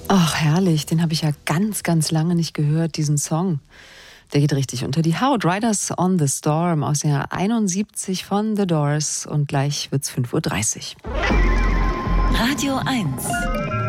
Ach, herrlich. Den habe ich ja ganz, ganz lange nicht gehört, diesen Song. Der geht richtig unter die Haut. Riders on the Storm aus dem Jahr 71 von The Doors. Und gleich wird's 5:30 Uhr. Radio 1.